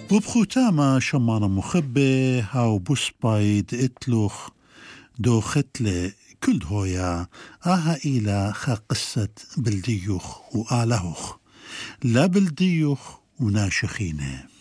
وبختامة شمانة مخبة هاو بوسبايد اتلوخ دو ختلة كل هويا إلى خا قصة بلديوخ وآلهوخ لا بلديوخ وناشخينه.